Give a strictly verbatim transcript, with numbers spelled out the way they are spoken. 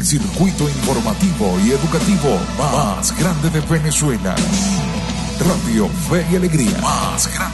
el circuito informativo y educativo más grande de Venezuela. Radio Fe y Alegría. Más grande.